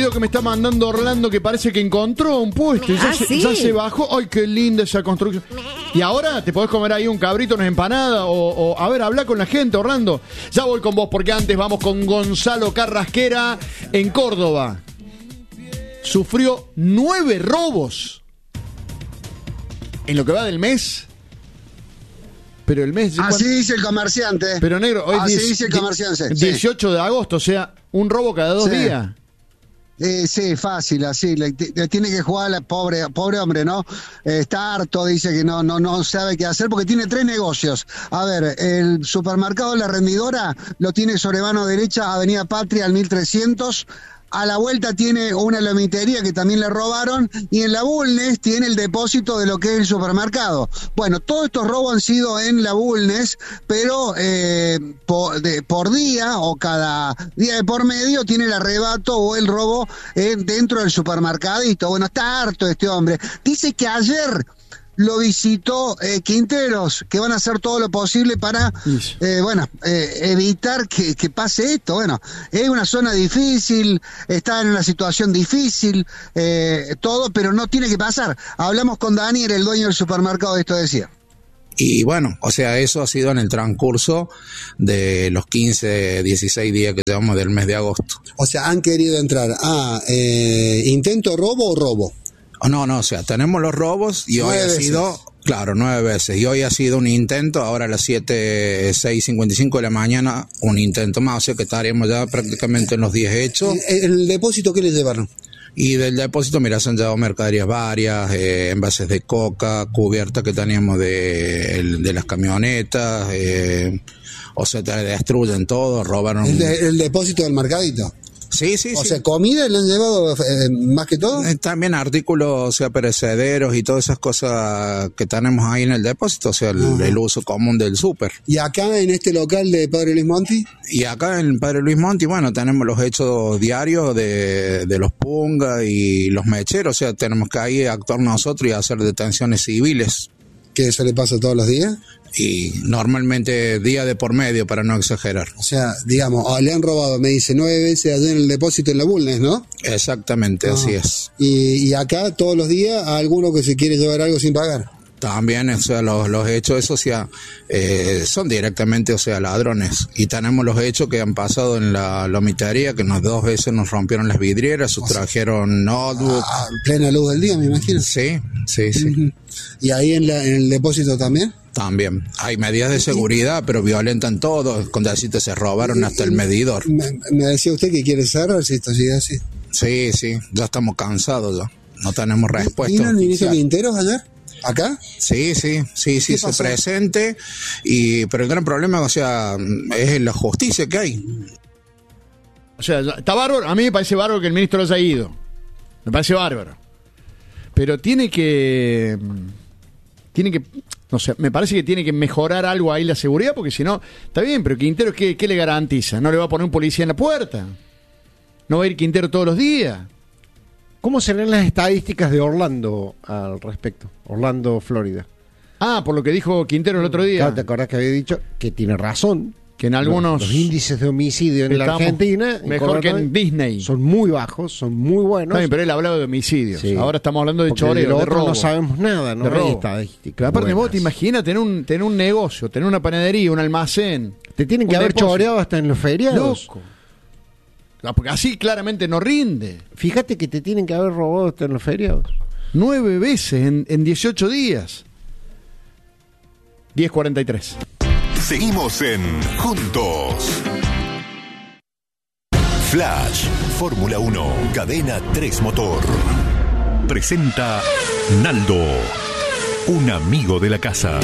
video que me está mandando Orlando que parece que encontró un puesto y ya se bajó. ¡Ay, qué linda esa construcción! Y ahora te podés comer ahí un cabrito, una empanada o a ver, habla con la gente, Orlando. Ya voy con vos porque antes vamos con Gonzalo Carrasquera en Córdoba. Sufrió 9 robos en lo que va del mes. Pero el mes... Así dice el comerciante. Pero negro, hoy así dice el comerciante. 18 de agosto, o sea, un robo cada 2 días. Sí, fácil, así. Le tiene que jugar al pobre hombre, ¿no? Está harto, dice que no sabe qué hacer porque tiene 3 negocios. A ver, el supermercado La Rendidora lo tiene sobre mano derecha, Avenida Patria, al 1300. A la vuelta tiene una lomitería que también le robaron y en la Bulnes tiene el depósito de lo que es el supermercado. Bueno, todos estos robos han sido en la Bulnes, pero por día o cada día de por medio tiene el arrebato o el robo dentro del supermercadito. Bueno, está harto este hombre. Dice que ayer lo visitó Quinteros, que van a hacer todo lo posible para, evitar que pase esto. Bueno, es una zona difícil, está en una situación difícil, todo, pero no tiene que pasar. Hablamos con Daniel, el dueño del supermercado, de esto decía. Y bueno, o sea, eso ha sido en el transcurso de los 15, 16 días que llevamos del mes de agosto. O sea, han querido entrar a intento robo o robo. No, o sea, tenemos los robos y hoy ha sido, claro, 9 veces. Y hoy ha sido un intento, ahora a las 6:55 de la mañana, un intento más, o sea que estaríamos ya prácticamente en los 10 hechos. ¿El depósito qué les llevaron? Y del depósito, mira, se han llevado mercaderías varias, envases de coca, cubiertas que teníamos de las camionetas, o sea, te destruyen todo, robaron... ¿El depósito del mercadito? Sí. O sea, ¿comida le han llevado más que todo? También artículos, o sea, perecederos y todas esas cosas que tenemos ahí en el depósito, o sea, el uso común del súper. ¿Y acá en este local de Padre Luis Monti? Y acá en Padre Luis Monti, bueno, tenemos los hechos diarios de los pungas y los mecheros, o sea, tenemos que ahí actuar nosotros y hacer detenciones civiles. ¿Que eso le pasa todos los días? Y normalmente día de por medio, para no exagerar. O sea, digamos, le han robado, me dice, 9 veces allá en el depósito en la Bulnes, ¿no? Exactamente, así es. Y acá todos los días a alguno que se quiere llevar algo sin pagar. También, o sea, los hechos, eso, o sea, son directamente, o sea, ladrones. Y tenemos los hechos que han pasado en la lomitería, que 2 veces nos rompieron las vidrieras, sustrajeron notebook. Plena luz del día, me imagino. Sí. Uh-huh. ¿Y ahí en el depósito también? También. Hay medidas de seguridad, pero violentan todo. Con decirte, se robaron hasta el medidor. Me decía usted que quiere cerrar si esto sigue así. Sí, ya estamos cansados ya. No tenemos respuesta. ¿Vino el ministro Quinteros ayer? ¿Acá? Sí, se presente, pero el gran problema, o sea, es la justicia que hay. O sea, está bárbaro, a mí me parece bárbaro que el ministro haya ido. Me parece bárbaro. Pero tiene que, no sé, me parece que tiene que mejorar algo ahí la seguridad, porque si no, está bien, pero Quintero, ¿qué le garantiza? ¿No le va a poner un policía en la puerta? ¿No va a ir Quintero todos los días? ¿Cómo serán las estadísticas de Orlando al respecto? Orlando, Florida. Por lo que dijo Quintero el otro día. Claro, ¿te acordás que había dicho que tiene razón? Que en algunos... Los índices de homicidio en la Argentina... Mejor que en Disney. Son muy bajos, son muy buenos. También, pero él hablaba de homicidios. Sí. Ahora estamos hablando de choreo, de robo. No sabemos nada, no hay estadísticas. Pero aparte vos te imaginas tener un negocio, tener una panadería, un almacén. Te tienen que haber choreado hasta en los feriados. Loco. Porque así claramente no rinde. Fíjate que te tienen que haber robado hasta en los feriados. 9 veces en 18 días. 10:43. Seguimos en Juntos. Flash, Fórmula 1, Cadena 3 Motor. Presenta Naldo, un amigo de la casa.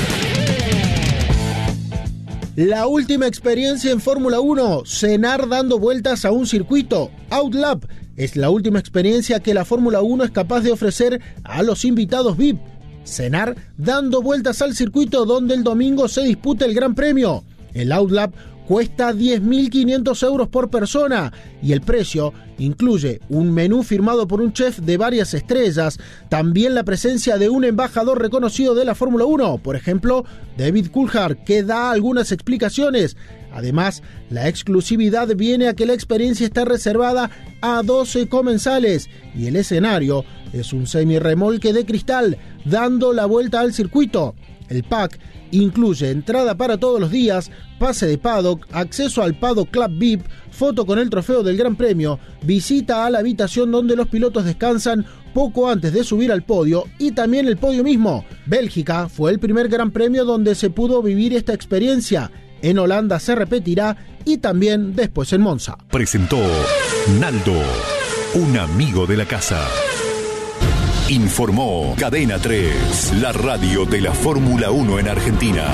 La última experiencia en Fórmula 1, cenar dando vueltas a un circuito. Outlap es la última experiencia que la Fórmula 1 es capaz de ofrecer a los invitados VIP. Cenar dando vueltas al circuito donde el domingo se disputa el Gran Premio. El Outlap cuesta 10.500 euros por persona y el precio incluye un menú firmado por un chef de varias estrellas, también la presencia de un embajador reconocido de la Fórmula 1, por ejemplo, David Coulthard, que da algunas explicaciones, Además, la exclusividad viene a que la experiencia está reservada a 12 comensales y el escenario es un semirremolque de cristal dando la vuelta al circuito. El pack incluye entrada para todos los días, pase de paddock, acceso al Paddock Club VIP, foto con el trofeo del Gran Premio, visita a la habitación donde los pilotos descansan poco antes de subir al podio y también el podio mismo. Bélgica fue el primer Gran Premio donde se pudo vivir esta experiencia. En Holanda se repetirá y también después en Monza. Presentó Naldo, un amigo de la casa. Informó Cadena 3, la radio de la Fórmula 1 en Argentina.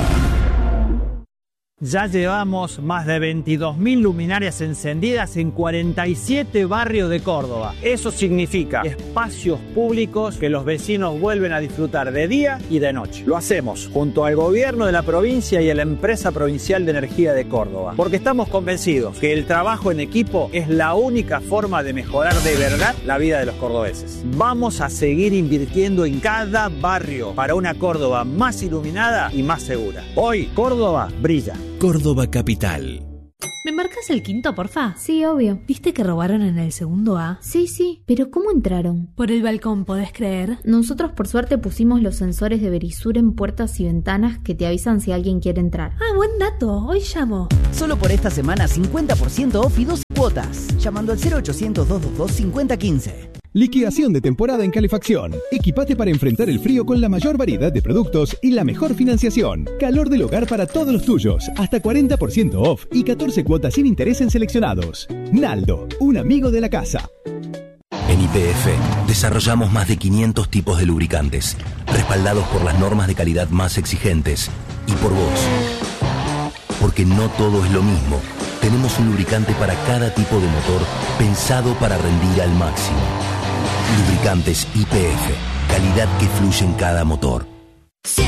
Ya llevamos más de 22.000 luminarias encendidas en 47 barrios de Córdoba. Eso significa espacios públicos que los vecinos vuelven a disfrutar de día y de noche. Lo hacemos junto al gobierno de la provincia y a la empresa provincial de energía de Córdoba, porque estamos convencidos que el trabajo en equipo es la única forma de mejorar de verdad la vida de los cordobeses. Vamos a seguir invirtiendo en cada barrio para una Córdoba más iluminada y más segura. Hoy Córdoba brilla. Córdoba Capital. ¿Me marcas el quinto, porfa? Sí, obvio. ¿Viste que robaron en el segundo A? Sí, pero ¿cómo entraron? Por el balcón, ¿podés creer? Nosotros por suerte pusimos los sensores de Verisur en puertas y ventanas que te avisan si alguien quiere entrar. Ah, buen dato, hoy llamo. Solo por esta semana 50% off y 12 cuotas. Llamando al 0800-222-5015. Liquidación de temporada en calefacción. Equipate para enfrentar el frío con la mayor variedad de productos y la mejor financiación. Calor del hogar para todos los tuyos. Hasta 40% off y 14 cuotas sin interés en seleccionados. Naldo, un amigo de la casa. En YPF desarrollamos más de 500 tipos de lubricantes, respaldados por las normas de calidad más exigentes y por vos. Porque no todo es lo mismo. Tenemos un lubricante para cada tipo de motor pensado para rendir al máximo. Lubricantes YPF, calidad que fluye en cada motor. Sí.